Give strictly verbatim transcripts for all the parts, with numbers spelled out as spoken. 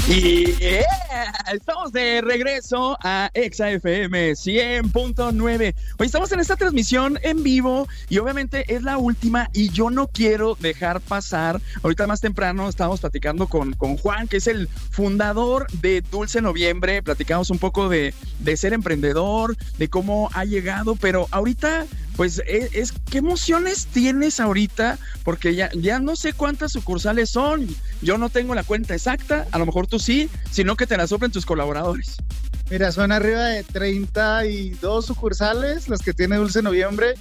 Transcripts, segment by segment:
Yeah, estamos de regreso a Exa F M cien punto nueve. Hoy estamos en esta transmisión en vivo y obviamente es la última y yo no quiero dejar pasar. Ahorita más temprano estábamos platicando con, con Juan, que es el fundador de Dulce Noviembre. Platicamos un poco de, de ser emprendedor, de cómo ha llegado, pero ahorita pues es, es ¿qué emociones tienes ahorita? Porque ya, ya no sé cuántas sucursales son. Yo no tengo la cuenta exacta, a lo mejor tú sí, sino que te la soplen tus colaboradores. Mira, son arriba de treinta y dos sucursales las que tiene Dulce Noviembre,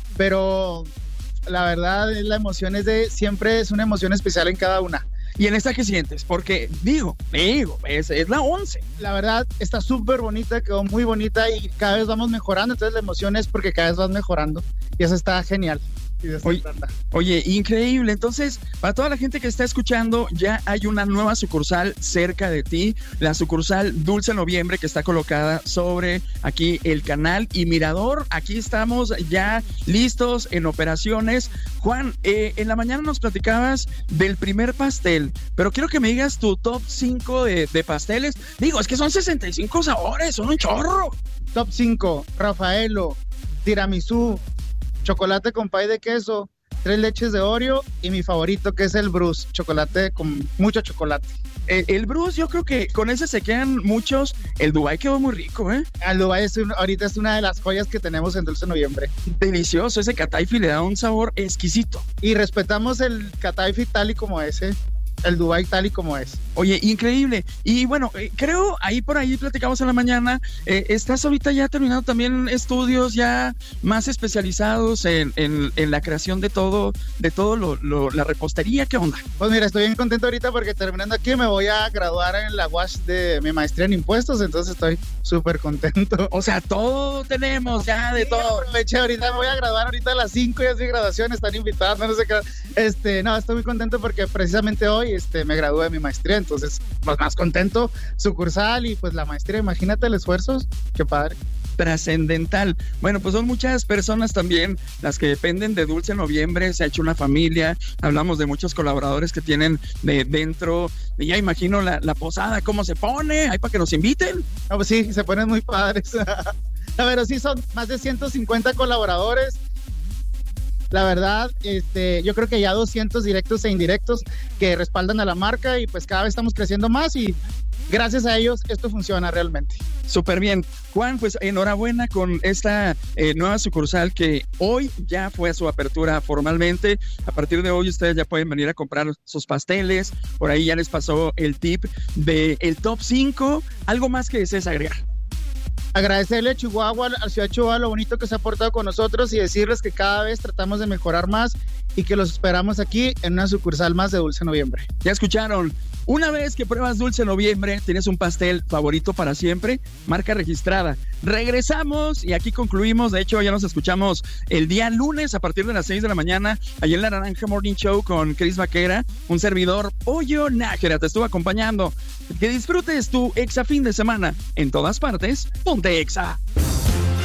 pero la verdad la emoción es de, siempre es una emoción especial en cada una. ¿Y en esta qué sientes? Porque digo, digo, es, es la once. La verdad está súper bonita, quedó muy bonita y cada vez vamos mejorando, entonces la emoción es porque cada vez vas mejorando y eso está genial. Oye, oye, increíble. Entonces, para toda la gente que está escuchando, ya hay una nueva sucursal cerca de ti, la sucursal Dulce Noviembre, que está colocada sobre aquí el canal y Mirador. Aquí estamos ya listos en operaciones. Juan, eh, en la mañana nos platicabas del primer pastel, pero quiero que me digas tu top cinco de, de pasteles. Digo, es que son sesenta y cinco sabores, son un chorro. Top cinco, Rafaelo, tiramisú, chocolate con pay de queso, tres leches de Oreo y mi favorito que es el Bruce, chocolate con mucho chocolate. El, el Bruce, yo creo que con ese se quedan muchos. El Dubai quedó muy rico, ¿eh? El Dubai es un, ahorita es una de las joyas que tenemos en Dulce Noviembre. Delicioso, ese Cataifi le da un sabor exquisito. Y respetamos el Cataifi tal y como ese. El Dubai tal y como es. Oye, increíble. Y bueno, eh, creo ahí por ahí platicamos en la mañana, eh, estás ahorita ya terminando también estudios ya más especializados en, en, en la creación de todo, de todo lo, lo, la repostería. ¿Qué onda? Pues mira, estoy bien contento ahorita porque terminando aquí me voy a graduar en la U A S de mi maestría en impuestos, entonces estoy súper contento. O sea, todo tenemos ya de sí, todo. Aproveché, ahorita me voy a graduar ahorita a las cinco y es mi graduación, están invitados, no sé qué. Este, no, estoy muy contento porque precisamente hoy Este, me gradué de mi maestría, entonces pues más contento, sucursal y pues la maestría, imagínate el esfuerzo, qué padre. Trascendental. Bueno, pues son muchas personas también las que dependen de Dulce Noviembre, se ha hecho una familia, hablamos de muchos colaboradores que tienen de dentro, y ya imagino la, la posada, cómo se pone, ahí para que nos inviten. No, pues sí, se ponen muy padres. A ver, sí, son más de ciento cincuenta colaboradores. La verdad, este, yo creo que ya doscientos directos e indirectos que respaldan a la marca y pues cada vez estamos creciendo más y gracias a ellos esto funciona realmente. Súper bien. Juan, pues enhorabuena con esta eh, nueva sucursal que hoy ya fue a su apertura formalmente. A partir de hoy ustedes ya pueden venir a comprar sus pasteles. Por ahí ya les pasó el tip de el top cinco. ¿Algo más que desees agregar? Agradecerle a Chihuahua, a Ciudad Chihuahua, lo bonito que se ha portado con nosotros y decirles que cada vez tratamos de mejorar más y que los esperamos aquí en una sucursal más de Dulce Noviembre. Ya escucharon, una vez que pruebas Dulce Noviembre, tienes un pastel favorito para siempre, marca registrada. Regresamos y aquí concluimos, de hecho ya nos escuchamos el día lunes a partir de las seis de la mañana, allá en La Naranja Morning Show con Chris Vaquera, un servidor, Pollo Nájera, te estuvo acompañando. Que disfrutes tu Exa fin de semana en todas partes. Ponte Exa.